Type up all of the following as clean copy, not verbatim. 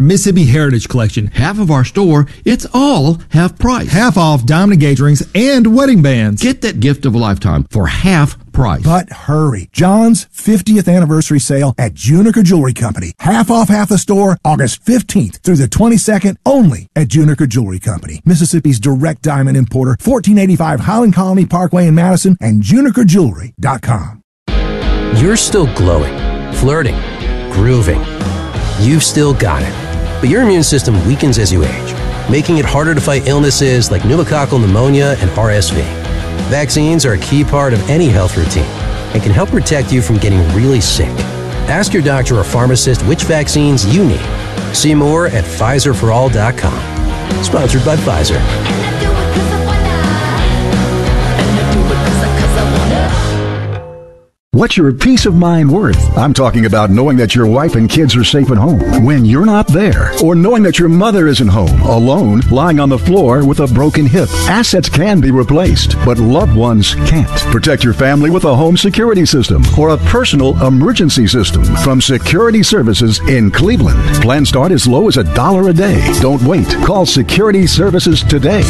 Mississippi Heritage Collection. Half of our store, it's all half price. Half off diamond engagement rings and wedding bands. Get that gift of a lifetime for half price. But hurry. John's 50th anniversary sale at Juniker Jewelry Company. Half off half the store, August 15th through the 22nd, only at Juniker Jewelry Company. Mississippi's direct diamond importer, 1485 Highland Colony Parkway in Madison, and JunikerJewelry.com. You're still glowing, flirting, grooving. You've still got it. But your immune system weakens as you age, making it harder to fight illnesses like pneumococcal pneumonia and RSV. Vaccines are a key part of any health routine and can help protect you from getting really sick. Ask your doctor or pharmacist which vaccines you need. See more at PfizerForAll.com. Sponsored by Pfizer. What's your peace of mind worth? I'm talking about knowing that your wife and kids are safe at home when you're not there, or knowing that your mother isn't home, alone, lying on the floor with a broken hip. Assets can be replaced, but loved ones can't. Protect your family with a home security system or a personal emergency system from Security Services in Cleveland. Plans start as low as $1 a day. Don't wait. Call Security Services today,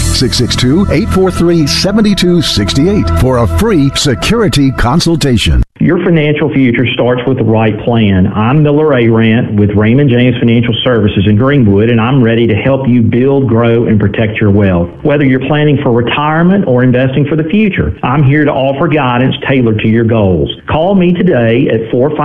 662-843-7268 for a free security consultation. Your financial future starts with the right plan. I'm Miller Arant with Raymond James Financial Services in Greenwood, and I'm ready to help you build, grow, and protect your wealth. Whether you're planning for retirement or investing for the future, I'm here to offer guidance tailored to your goals. Call me today at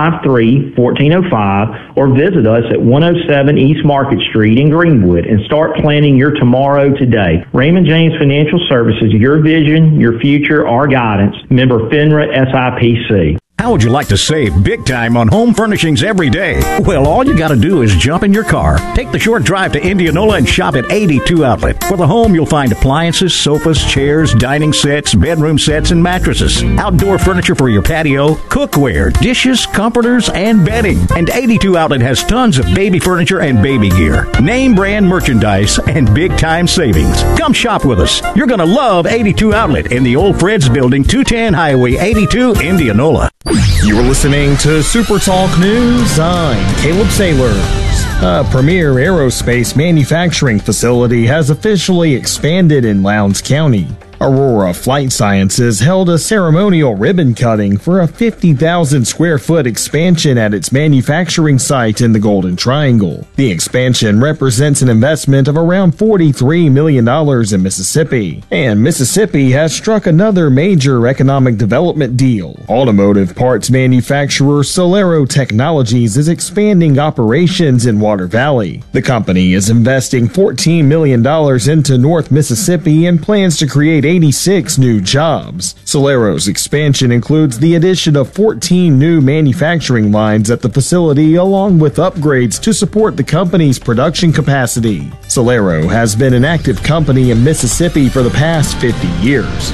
453-1405 or visit us at 107 East Market Street in Greenwood and start planning your tomorrow today. Raymond James Financial Services, your vision, your future, our guidance. Member FINRA SIPC. How would you like to save big time on home furnishings every day? Well, all you got to do is jump in your car, take the short drive to Indianola, and shop at 82 Outlet. For the home, you'll find appliances, sofas, chairs, dining sets, bedroom sets, and mattresses. Outdoor furniture for your patio, cookware, dishes, comforters, and bedding. And 82 Outlet has tons of baby furniture and baby gear, name brand merchandise, and big time savings. Come shop with us. You're going to love 82 Outlet in the Old Fred's Building, 210 Highway 82, Indianola. You're listening to Super Talk News. I'm Caleb Sailors. A premier aerospace manufacturing facility has officially expanded in Lowndes County. Aurora Flight Sciences held a ceremonial ribbon cutting for a 50,000 square foot expansion at its manufacturing site in the Golden Triangle. The expansion represents an investment of around $43 million in Mississippi, and Mississippi has struck another major economic development deal. Automotive parts manufacturer Solero Technologies is expanding operations in Water Valley. The company is investing $14 million into North Mississippi and plans to create 86 new jobs. Solero's expansion includes the addition of 14 new manufacturing lines at the facility, along with upgrades to support the company's production capacity. Solero has been an active company in Mississippi for the past 50 years.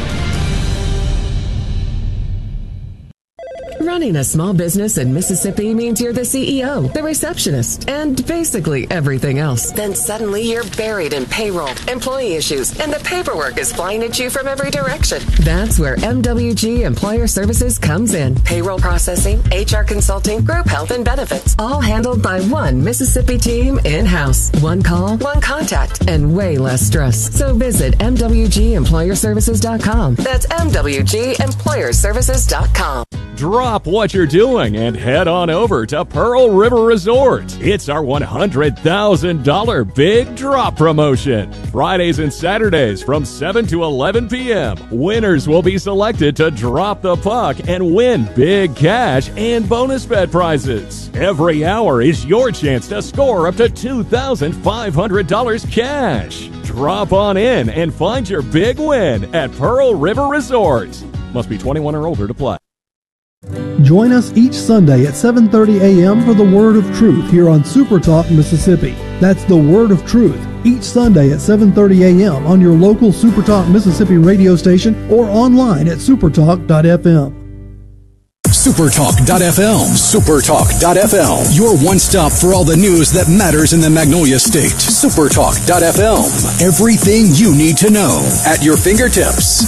Running a small business in Mississippi means you're the CEO, the receptionist, and basically everything else. Then suddenly you're buried in payroll, employee issues, and the paperwork is flying at you from every direction. That's where MWG Employer Services comes in. Payroll processing, HR consulting, group health, and benefits. All handled by one Mississippi team in-house. One call, one contact, and way less stress. So visit MWGEmployerServices.com. That's MWGEmployerServices.com. Drop what you're doing and head on over to Pearl River Resort. It's our $100,000 Big Drop promotion. Fridays and Saturdays from 7 to 11 p.m. Winners will be selected to drop the puck and win big cash and bonus bet prizes. Every hour is your chance to score up to $2,500 cash. Drop on in and find your big win at Pearl River Resort. Must be 21 or older to play. Join us each Sunday at 7:30 a.m. for the Word of Truth here on Super Talk Mississippi. That's the Word of Truth each Sunday at 7:30 a.m. on your local Super Talk Mississippi radio station or online at supertalk.fm. Supertalk.fm. Supertalk.fm. Your one-stop for all the news that matters in the Magnolia State. Supertalk.fm. Everything you need to know at your fingertips.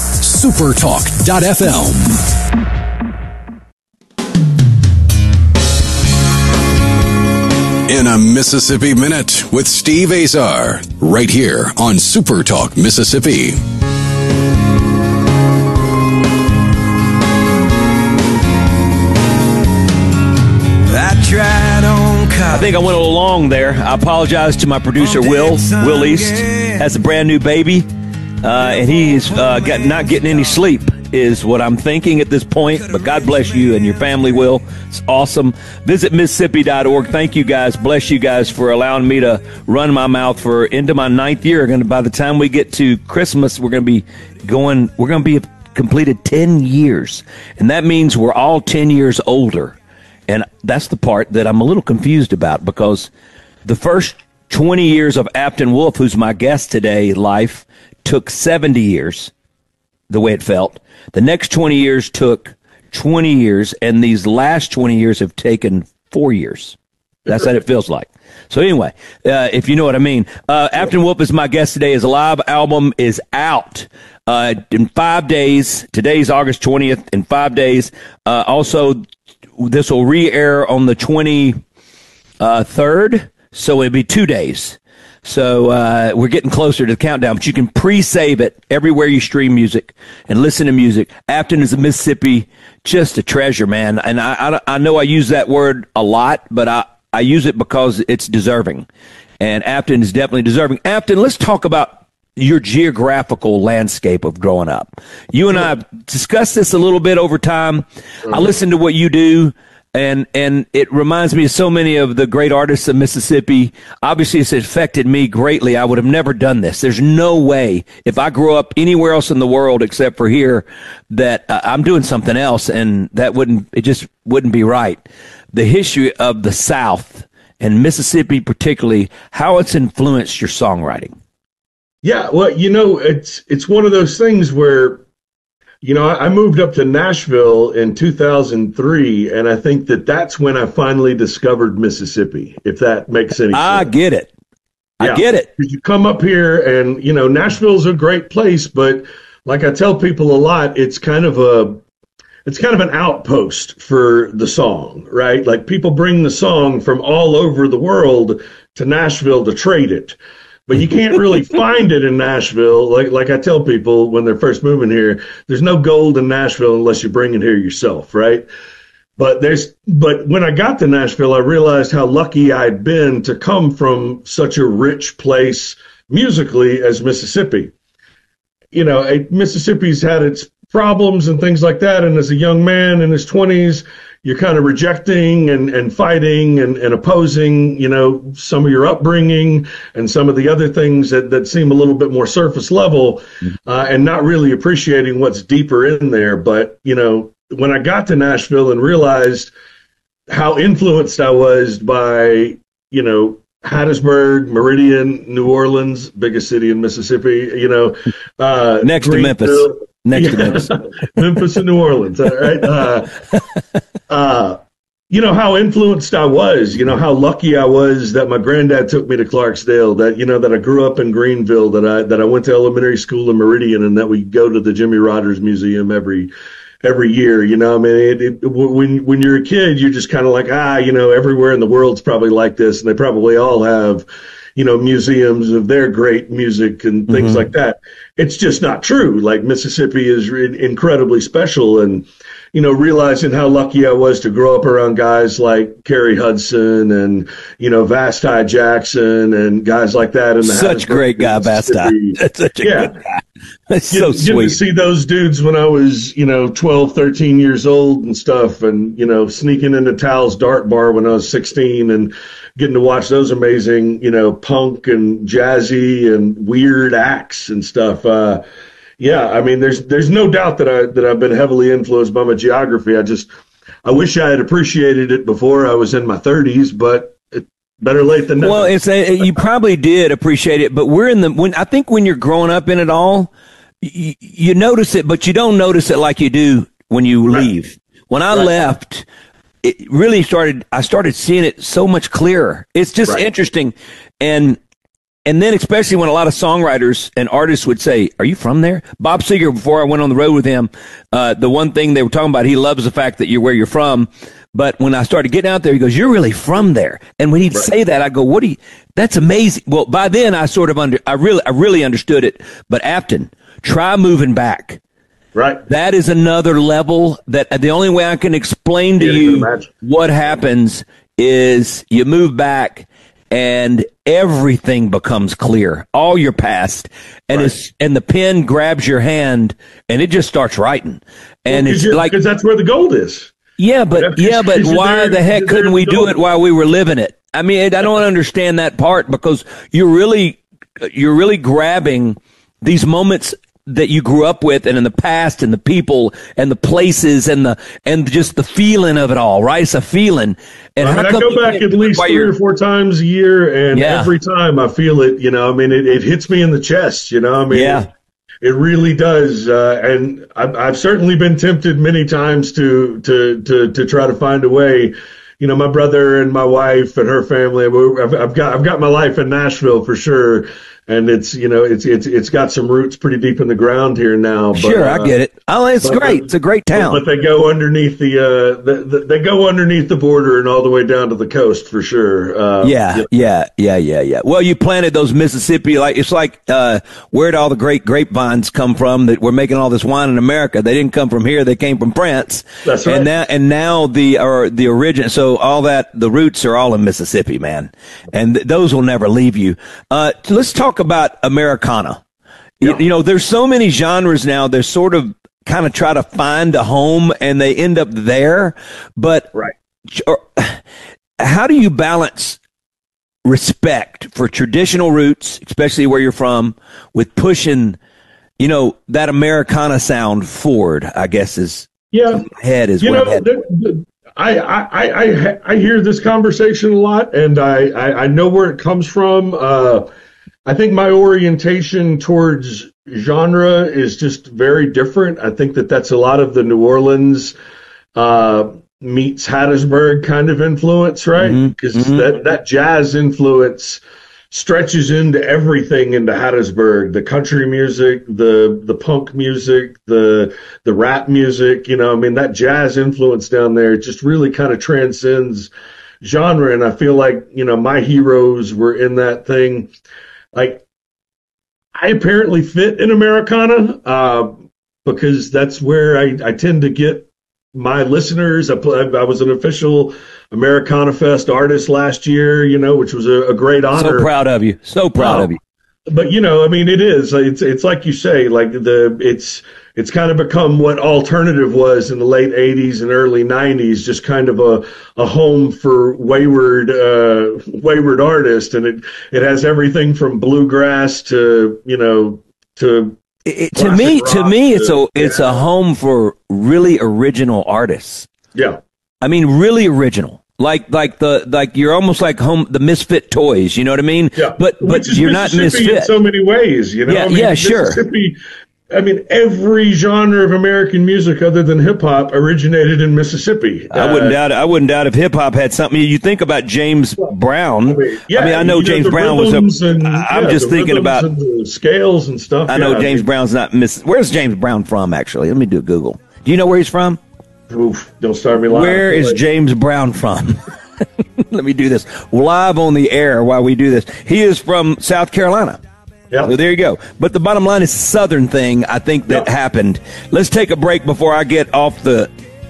Supertalk.fm. in a Mississippi Minute with Steve Azar, right here on Super Talk Mississippi. I think I went a little long there. I apologize to my producer, Will East. Has a brand new baby, and he's not getting any sleep, is what I'm thinking at this point. But God bless you and your family, Will. It's awesome. Visit Mississippi.org. Thank you guys. Bless you guys for allowing me to run my mouth for into my 9th year. By the time we get to Christmas, we're going to be completed 10 years. And that means we're all 10 years older. And that's the part that I'm a little confused about, because the first 20 years of Afton Wolf, who's my guest today, life, took 70 years, the way it felt. The next 20 years took 20 years, and these last 20 years have taken 4 years. That's what it feels like. So anyway, if you know what I mean. Afton Wolf is my guest today. His live album is out in 5 days. Today's August 20th. In 5 days. Also, this will re-air on the 23rd, so it'll be 2 days. So we're getting closer to the countdown, but you can pre-save it everywhere you stream music and listen to music. Afton is a Mississippi, just a treasure, man. And I know I use that word a lot, but I use it because it's deserving. And Afton is definitely deserving. Afton, let's talk about your geographical landscape of growing up. You and I have discussed this a little bit over time. I listen to what you do, and it reminds me of so many of the great artists of Mississippi. Obviously, it's affected me greatly. I would have never done this. There's no way, if I grew up anywhere else in the world except for here, that I'm doing something else, and it just wouldn't be right. The history of the South, and Mississippi particularly, how it's influenced your songwriting. Yeah, well, it's one of those things where, I moved up to Nashville in 2003, and I think that's when I finally discovered Mississippi, if that makes any sense. I get it. I get it. You come up here, and, Nashville's a great place, but like I tell people a lot, it's kind of an outpost for the song, right? Like, people bring the song from all over the world to Nashville to trade it. But you can't really find it in Nashville. Like I tell people when they're first moving here, there's no gold in Nashville unless you bring it here yourself, right? But when I got to Nashville, I realized how lucky I'd been to come from such a rich place musically as Mississippi. Mississippi's had its problems and things like that. And as a young man in his 20s, you're kind of rejecting and fighting and opposing, some of your upbringing and some of the other things that seem a little bit more surface level, and not really appreciating what's deeper in there. But, when I got to Nashville and realized how influenced I was by, Hattiesburg, Meridian, New Orleans, biggest city in Mississippi, next to Memphis. Next to Memphis. Memphis and New Orleans, all right? How influenced I was, how lucky I was that my granddad took me to Clarksdale, that I grew up in Greenville, that I went to elementary school in Meridian, and that we go to the Jimmy Rogers Museum every year. When you're a kid, you're just kind of like, everywhere in the world's probably like this, and they probably all have, museums of their great music and things like that. It's just not true. Like, Mississippi is incredibly special, and, realizing how lucky I was to grow up around guys like Kerry Hudson and, Vasti Jackson and guys like that. And such great guy, Vasti. That's such a good guy. That's so sweet. Getting to see those dudes when I was, 12, 13 years old and stuff, and, sneaking into Tal's Dart Bar when I was 16 and getting to watch those amazing, punk and jazzy and weird acts and stuff. There's no doubt that I've been heavily influenced by my geography. I wish I had appreciated it before I was in my 30s, but better late than never. Well, you probably did appreciate it, but I think when you're growing up in it all, you notice it, but you don't notice it like you do when you leave. When I left, it really I started seeing it so much clearer. It's just interesting. And then especially when a lot of songwriters and artists would say, "Are you from there?" Bob Seger, before I went on the road with him, the one thing they were talking about, he loves the fact that you're where you're from. But when I started getting out there, he goes, "You're really from there." And when he'd say that, I go, "What do you? That's amazing." Well, by then I sort of I really understood it. But Afton, try moving back. Right. That is another level that the only way I can explain to you what happens is you move back and everything becomes clear, all your past, and and the pen grabs your hand and it just starts writing. And it's like, because that's where the gold is. Yeah, but why the heck couldn't we do it while we were living it? I mean, I don't understand that part, because you're really grabbing these moments that you grew up with, and in the past, and the people, and the places, and just the feeling of it all, right? It's a feeling. And I go back at least 3 or 4 times a year, and every time I feel it, you know, I mean, it hits me in the chest, you know, I mean, it really does. And I've certainly been tempted many times to try to find a way. You know, my brother and my wife and her family, I've got my life in Nashville for sure. And it's, you know, it's got some roots pretty deep in the ground here now. But, sure, I get it. Oh, it's great. It's a great town. But they go underneath they go underneath the border and all the way down to the coast for sure. Yeah. Well, you planted those Mississippi, it's like where'd all the great grapevines come from that we're making all this wine in America? They didn't come from here. They came from France. That's right. And now the origin. So all that, the roots are all in Mississippi, man. And those will never leave you. Let's talk about Americana. Yeah. You know, there's so many genres now. They're sort of kind of try to find a home and they end up there. But how do you balance respect for traditional roots, especially where you're from, with pushing, you know, that Americana sound forward, I guess is head is what I hear this conversation a lot, and I know where it comes from. I think my orientation towards genre is just very different. I think that's a lot of the New Orleans meets Hattiesburg kind of influence, right? Because that jazz influence stretches into everything into Hattiesburg, the country music, the punk music, the rap music, you know, I mean, that jazz influence down there just really kind of transcends genre. And I feel like, you know, my heroes were in that thing. Like, I apparently fit in Americana because that's where I tend to get my listeners. I was an official Americana Fest artist last year, you know, which was a great honor. So proud of you. So proud of you. But, you know, I mean, it's like you say, like it's kind of become what alternative was in the late 80s and early 90s, just kind of a home for wayward artists. And it has everything from bluegrass to, you know, to me, it's a home for really original artists. Yeah. I mean, really original. Like you're almost like the Misfit Toys, you know what I mean? Yeah. But you're not Misfit in so many ways, you know? Yeah, I mean, sure. I mean, every genre of American music other than hip hop originated in Mississippi. I wouldn't doubt if hip hop had something. You think about James Brown. I know James Brown was I'm just thinking about the scales and stuff. I know James Brown's not Where's James Brown from, actually? Let me do a Google. Do you know where he's from? Oof, don't start me lying. Where is James Brown from? Let me do this live on the air while we do this. He is from South Carolina. Yeah. So there you go. But the bottom line is a Southern thing, I think, that happened. Let's take a break before I get off the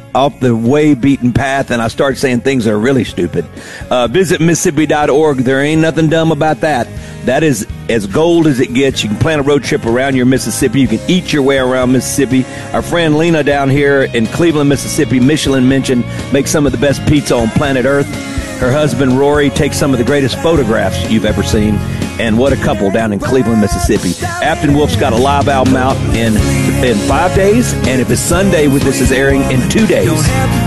way beaten path and I start saying things that are really stupid. Visit Mississippi.org. There ain't nothing dumb about that. That is as gold as it gets. You can plan a road trip around your Mississippi. You can eat your way around Mississippi. Our friend Lena down here in Cleveland, Mississippi, Michelin mentioned, makes some of the best pizza on planet Earth. Her husband, Rory, takes some of the greatest photographs you've ever seen. And what a couple down in Cleveland, Mississippi. Afton Wolf's got a live album out in 5 days. And if it's Sunday, this is airing in 2 days.